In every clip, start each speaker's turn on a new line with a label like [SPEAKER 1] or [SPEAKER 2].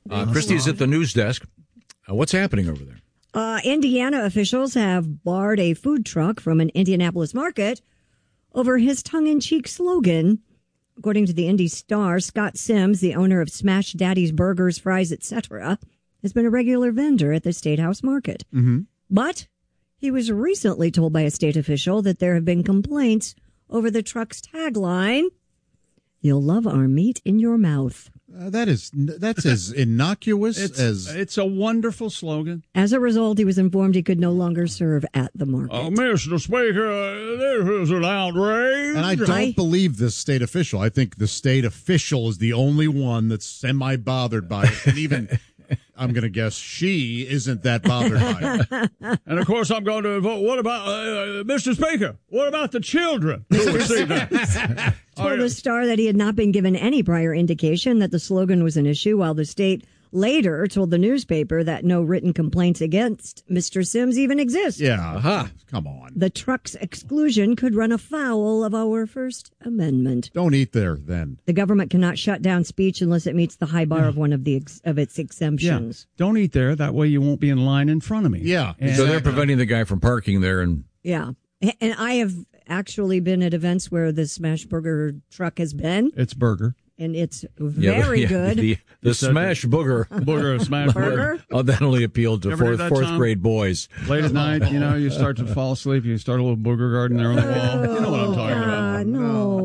[SPEAKER 1] Christy's at the news desk. What's happening over there?
[SPEAKER 2] Indiana officials have barred a food truck from an Indianapolis market over his tongue-in-cheek slogan. According to the Indy Star, Scott Sims, the owner of Smash Daddy's Burgers, Fries, etc., has been a regular vendor at the State House Market.
[SPEAKER 3] Mm-hmm.
[SPEAKER 2] But he was recently told by a state official that there have been complaints over the truck's tagline, "You'll love our meat in your mouth."
[SPEAKER 3] That's as innocuous as...
[SPEAKER 4] It's a wonderful slogan.
[SPEAKER 2] As a result, he was informed he could no longer serve at the market.
[SPEAKER 4] Mr. Speaker, this is an outrage.
[SPEAKER 3] And I don't believe this state official. I think the state official is the only one that's semi-bothered by it. And even, I'm going to guess, she isn't that bothered by it.
[SPEAKER 4] And, of course, I'm going to vote. What about, Mr. Speaker, what about the children who receive that?
[SPEAKER 2] Told the Star that he had not been given any prior indication that the slogan was an issue, while the state later told the newspaper that no written complaints against Mr. Sims even exist.
[SPEAKER 3] Yeah, come on.
[SPEAKER 2] The truck's exclusion could run afoul of our First Amendment.
[SPEAKER 3] Don't eat there, then.
[SPEAKER 2] The government cannot shut down speech unless it meets the high bar of one of its exemptions.
[SPEAKER 4] Yeah. Don't eat there. That way you won't be in line in front of me.
[SPEAKER 3] Yeah.
[SPEAKER 1] So they're preventing the guy from parking there. And
[SPEAKER 2] And I have actually been at events where the Smash Burger truck has been.
[SPEAKER 4] It's burger.
[SPEAKER 2] And it's very good.
[SPEAKER 1] The Smash Booger.
[SPEAKER 4] Smash Burger.
[SPEAKER 1] Oh, that only appealed to fourth grade boys.
[SPEAKER 4] Late at night, you start to fall asleep. You start a little booger garden there on the wall. You know what I'm talking about.
[SPEAKER 2] No.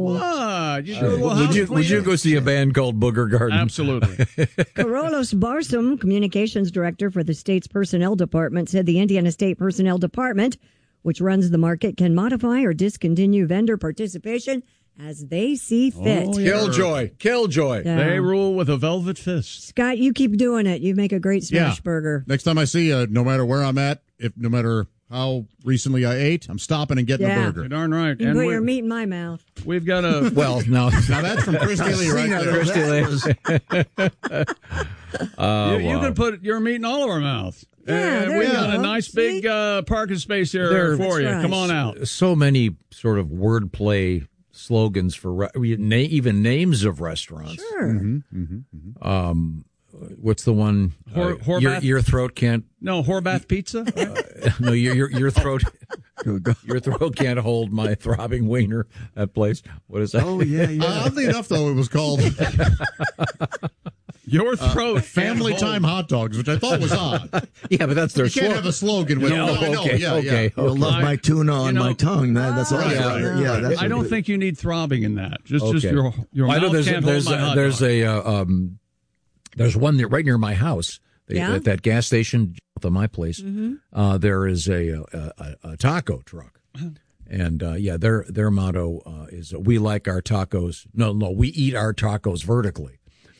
[SPEAKER 4] What?
[SPEAKER 1] Would you go see a band called Booger Garden?
[SPEAKER 4] Absolutely.
[SPEAKER 2] Carolus Barsom, communications director for the state's personnel department, said the Indiana State Personnel Department, which runs the market, can modify or discontinue vendor participation as they see fit.
[SPEAKER 4] Oh, yeah.
[SPEAKER 1] Killjoy.
[SPEAKER 2] Yeah.
[SPEAKER 4] They rule with a velvet fist.
[SPEAKER 2] Scott, you keep doing it. You make a great Smash Burger.
[SPEAKER 3] Next time I see you, no matter where I'm at, no matter how recently I ate, I'm stopping and getting a burger.
[SPEAKER 4] You're darn right.
[SPEAKER 2] You can put your meat in my mouth.
[SPEAKER 4] We've got a...
[SPEAKER 1] Well, no.
[SPEAKER 3] Now that's from Christy Lee right there.
[SPEAKER 1] Christy Lee.
[SPEAKER 4] You can put your meat in all of our mouths.
[SPEAKER 2] Yeah,
[SPEAKER 4] we've got a nice big parking space here for you.
[SPEAKER 2] right.
[SPEAKER 4] Come on out.
[SPEAKER 1] So many sort of wordplay slogans for even names of restaurants.
[SPEAKER 2] Sure.
[SPEAKER 1] What's the one? Your throat can't.
[SPEAKER 4] No, Horvath Pizza.
[SPEAKER 1] No, your throat. Your throat can't hold my throbbing wiener. That place. What is that?
[SPEAKER 5] Oh yeah.
[SPEAKER 3] Oddly enough, though, it was called
[SPEAKER 4] Your throat.
[SPEAKER 3] Family Time Hot Dogs, which I thought was odd.
[SPEAKER 1] Yeah, but that's their
[SPEAKER 3] You can't have a slogan with
[SPEAKER 1] okay.
[SPEAKER 5] You'll love my tuna on my tongue. That's all.
[SPEAKER 3] Right.
[SPEAKER 5] That's
[SPEAKER 4] I don't think you need throbbing in that. Just your
[SPEAKER 1] I know
[SPEAKER 4] mouth can't hold my hot dog.
[SPEAKER 1] There's one there right near my house. At that gas station at my place, there is a taco truck, and their motto is "We like our tacos." No, we eat our tacos vertically.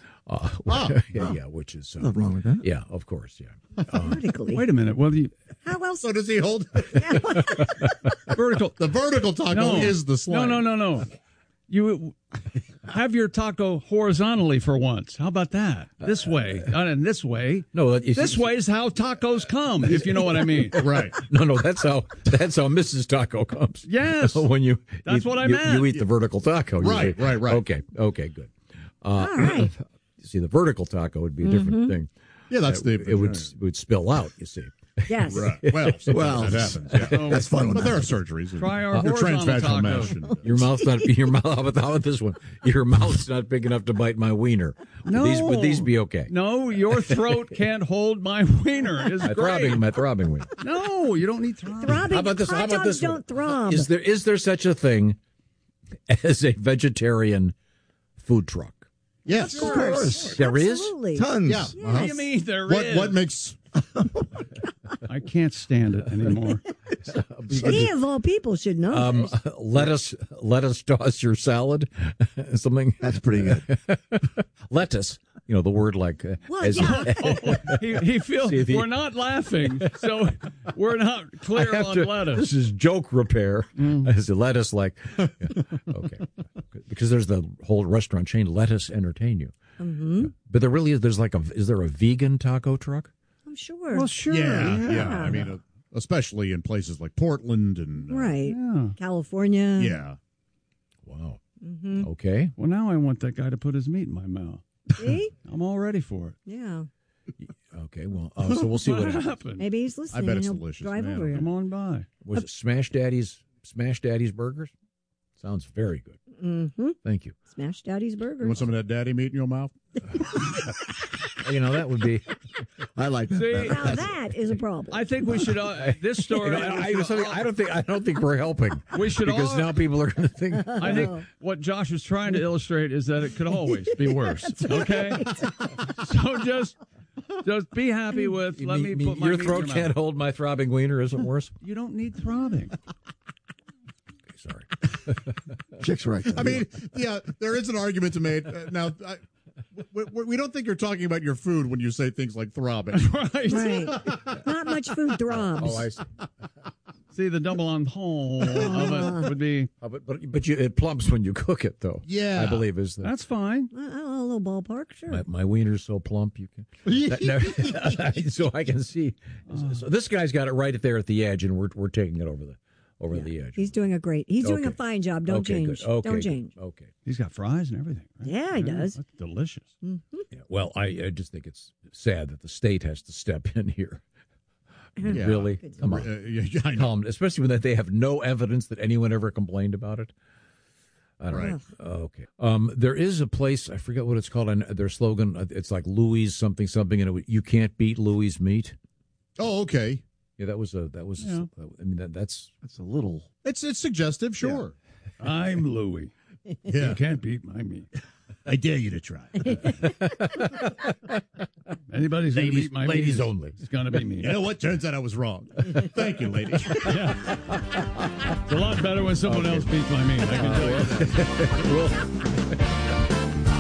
[SPEAKER 1] Which is
[SPEAKER 5] nothing wrong with that.
[SPEAKER 1] Yeah, of course, yeah.
[SPEAKER 2] Vertically.
[SPEAKER 4] Wait a minute. Well,
[SPEAKER 2] how else?
[SPEAKER 3] So does he hold
[SPEAKER 4] vertical?
[SPEAKER 3] The vertical taco is the slang.
[SPEAKER 4] No. You have your taco horizontally for once. How about that? This way, and this way.
[SPEAKER 1] No,
[SPEAKER 4] this way is how tacos come. If you know what I mean.
[SPEAKER 3] Right.
[SPEAKER 1] No, that's how Mrs. Taco comes.
[SPEAKER 4] Yes.
[SPEAKER 1] When you
[SPEAKER 4] that's what I meant.
[SPEAKER 1] You eat the vertical taco.
[SPEAKER 3] Right.
[SPEAKER 1] Okay, good.
[SPEAKER 2] All right.
[SPEAKER 1] See, the vertical taco would be a different thing.
[SPEAKER 3] Yeah, that's
[SPEAKER 1] it would spill out. You see.
[SPEAKER 2] Yes.
[SPEAKER 3] Right. Well, that happens. Yeah.
[SPEAKER 5] That's fun.
[SPEAKER 3] But there are surgeries.
[SPEAKER 4] Try our
[SPEAKER 3] Your
[SPEAKER 4] horizontal
[SPEAKER 3] transvaginal
[SPEAKER 4] taco.
[SPEAKER 3] mesh.
[SPEAKER 1] Your mouth's not. How about this one? Your mouth's not big enough to bite my wiener.
[SPEAKER 4] No.
[SPEAKER 1] Would these be okay?
[SPEAKER 4] No, your throat can't hold my wiener. It's great.
[SPEAKER 1] My throbbing wiener.
[SPEAKER 4] No, you don't need throbbing.
[SPEAKER 2] Throbbing.
[SPEAKER 1] How about this?
[SPEAKER 2] Hot dogs don't throb.
[SPEAKER 1] Is there such a thing as a vegetarian food truck?
[SPEAKER 3] Yes.
[SPEAKER 2] Of course.
[SPEAKER 1] There is?
[SPEAKER 2] Absolutely.
[SPEAKER 5] Tons.
[SPEAKER 3] Yeah.
[SPEAKER 4] What do you mean there is?
[SPEAKER 3] What makes...
[SPEAKER 4] I can't stand it anymore.
[SPEAKER 2] He of all people should know.
[SPEAKER 1] Lettuce toss your salad. Something
[SPEAKER 5] That's pretty good.
[SPEAKER 1] lettuce. The word like.
[SPEAKER 4] He feels we're not laughing, so we're not clear on lettuce.
[SPEAKER 1] This is joke repair. Is lettuce like? Okay, because there's the whole restaurant chain. Let us entertain you.
[SPEAKER 2] Mm-hmm.
[SPEAKER 1] But there really is. Is there a vegan taco truck?
[SPEAKER 2] I'm sure.
[SPEAKER 4] Well, sure.
[SPEAKER 3] Yeah. I mean, especially in places like Portland and
[SPEAKER 2] right.
[SPEAKER 4] Yeah.
[SPEAKER 2] California.
[SPEAKER 3] Yeah.
[SPEAKER 1] Wow.
[SPEAKER 2] Mm-hmm.
[SPEAKER 1] Okay.
[SPEAKER 4] Well, now I want that guy to put his meat in my mouth.
[SPEAKER 2] See?
[SPEAKER 4] I'm all ready for it.
[SPEAKER 2] Yeah.
[SPEAKER 1] Okay, well, so we'll see what happens.
[SPEAKER 4] happened.
[SPEAKER 2] Maybe he's listening.
[SPEAKER 3] I bet it's
[SPEAKER 2] and he'll
[SPEAKER 3] delicious,
[SPEAKER 2] drive
[SPEAKER 3] man.
[SPEAKER 2] over here.
[SPEAKER 4] Come on by.
[SPEAKER 1] Was it Smash Daddy's Burgers? Sounds very good.
[SPEAKER 2] Mm-hmm.
[SPEAKER 1] Thank you.
[SPEAKER 2] Smash Daddy's
[SPEAKER 3] You
[SPEAKER 2] Burgers.
[SPEAKER 3] want some of that daddy meat in your mouth?
[SPEAKER 1] That would be.
[SPEAKER 5] I like that.
[SPEAKER 4] See?
[SPEAKER 5] better.
[SPEAKER 2] Now that is a problem.
[SPEAKER 4] I think we should. This story.
[SPEAKER 1] I don't think we're helping.
[SPEAKER 4] We should
[SPEAKER 1] because
[SPEAKER 4] all-
[SPEAKER 1] now people are going to think.
[SPEAKER 4] I think what Josh was trying to illustrate is that it could always be worse. Okay, so just be happy with. Let me put my
[SPEAKER 1] your
[SPEAKER 4] meat in
[SPEAKER 1] throat
[SPEAKER 4] your
[SPEAKER 1] can't
[SPEAKER 4] mouth.
[SPEAKER 1] hold my throbbing wiener. Isn't worse.
[SPEAKER 4] You don't need throbbing.
[SPEAKER 1] Okay, sorry.
[SPEAKER 5] Chick's right.
[SPEAKER 3] I mean, yeah, there is an argument to make. We don't think you're talking about your food when you say things like throbbing.
[SPEAKER 4] Right.
[SPEAKER 2] Right. Not much food throbs.
[SPEAKER 1] Oh, I see.
[SPEAKER 4] See, the double entendre of it would be.
[SPEAKER 1] But it plumps when you cook it, though.
[SPEAKER 3] Yeah.
[SPEAKER 1] I believe is the.
[SPEAKER 4] That's fine.
[SPEAKER 2] A little ballpark, sure.
[SPEAKER 1] My wiener's so plump you can. So I can see. So this guy's got it right there at the edge, and we're taking it over the edge.
[SPEAKER 2] He's doing doing a fine job. Don't
[SPEAKER 1] Okay,
[SPEAKER 2] change.
[SPEAKER 1] good. Okay,
[SPEAKER 2] Don't
[SPEAKER 1] good.
[SPEAKER 2] change.
[SPEAKER 1] Okay.
[SPEAKER 4] He's got fries and everything. Right?
[SPEAKER 2] Yeah, he does.
[SPEAKER 4] That's delicious.
[SPEAKER 1] Yeah. Well, I just think it's sad that the state has to step in here.
[SPEAKER 3] Yeah.
[SPEAKER 1] Really? Come on.
[SPEAKER 3] I know.
[SPEAKER 1] Especially when they have no evidence that anyone ever complained about it. I don't know. Okay. There is a place, I forget what it's called, and their slogan, it's like Louis something, and you can't beat Louis meat.
[SPEAKER 3] Oh, okay.
[SPEAKER 1] Yeah, that was.
[SPEAKER 4] Yeah.
[SPEAKER 1] I mean, that's
[SPEAKER 5] a little.
[SPEAKER 3] It's suggestive, sure.
[SPEAKER 4] I'm Louis.
[SPEAKER 3] Yeah.
[SPEAKER 4] You can't beat my meat.
[SPEAKER 3] I dare you to try.
[SPEAKER 4] Anybody's going to beat my meat.
[SPEAKER 1] ladies only.
[SPEAKER 4] It's going to be me.
[SPEAKER 3] You know what? Turns out I was wrong. Thank you, lady.
[SPEAKER 4] Yeah. It's a lot better when someone else beats my meat. I can tell you that.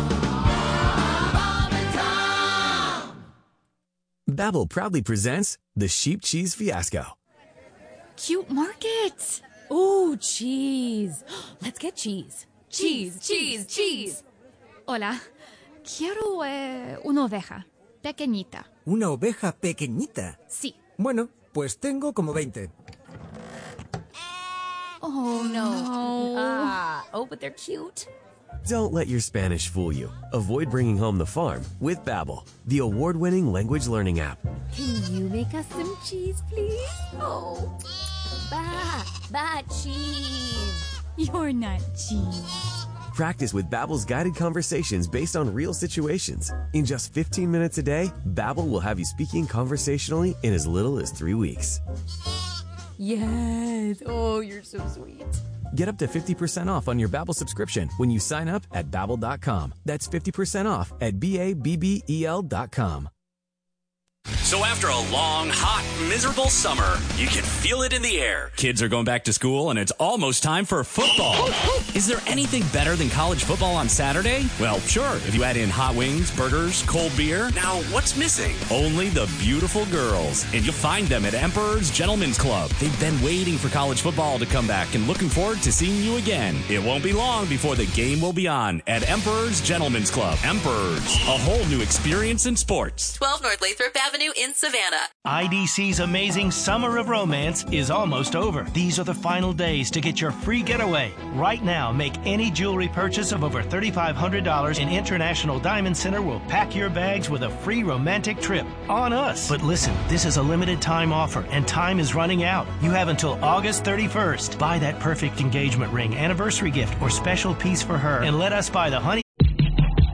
[SPEAKER 6] Babbel proudly presents the Sheep Cheese Fiasco.
[SPEAKER 7] Cute markets. Ooh, cheese. Let's get cheese. Cheese, cheese, cheese. Hola. Quiero una oveja. Pequeñita.
[SPEAKER 8] ¿Una oveja pequeñita?
[SPEAKER 7] Sí.
[SPEAKER 8] Bueno, pues tengo como 20.
[SPEAKER 7] Oh, no. But they're cute.
[SPEAKER 6] Don't let your Spanish fool you. Avoid bringing home the farm with Babbel, the award-winning language learning app.
[SPEAKER 7] Can you make us some cheese, please? Oh. Ba cheese. You're not cheese.
[SPEAKER 6] Practice with Babbel's guided conversations based on real situations. In just 15 minutes a day, Babbel will have you speaking conversationally in as little as 3 weeks.
[SPEAKER 7] Yes. Oh, you're so sweet.
[SPEAKER 6] Get up to 50% off on your Babbel subscription when you sign up at Babbel.com. That's 50% off at BABBEL.com.
[SPEAKER 9] So after a long, hot, miserable summer, you can feel it in the air. Kids are going back to school, and it's almost time for football. Is there anything better than college football on Saturday? Well, sure, if you add in hot wings, burgers, cold beer. Now, what's missing? Only the beautiful girls. And you'll find them at Emperor's Gentlemen's Club. They've been waiting for college football to come back and looking forward to seeing you again. It won't be long before the game will be on at Emperor's Gentlemen's Club. Emperor's, a whole new experience in sports.
[SPEAKER 10] 12 North Lathrop Avenue in Savannah.
[SPEAKER 11] IDC's amazing Summer of Romance is almost over. These are the final days to get your free getaway. Right now, make any jewelry purchase of over $3,500 and International Diamond Center will pack your bags with a free romantic trip on us. But listen, this is a limited time offer and time is running out. You have until August 31st. Buy that perfect engagement ring, anniversary gift, or special piece for her and let us buy the honey